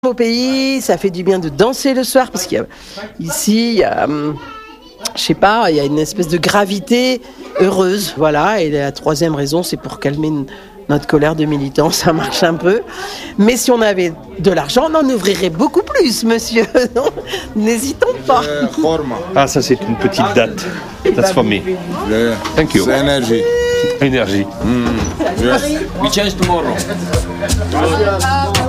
au pays, ça fait du bien de danser le soir parce qu'ici, je sais pas, il y a une espèce de gravité heureuse, voilà. Et la troisième raison, c'est pour calmer notre colère de militants, ça marche un peu. Mais si on avait de l'argent, on en ouvrirait beaucoup plus, monsieur. N'hésitons pas. Ah, ça c'est une petite date. That's for me. Thank you. C'est énergie. Énergie. Yes. We change tomorrow.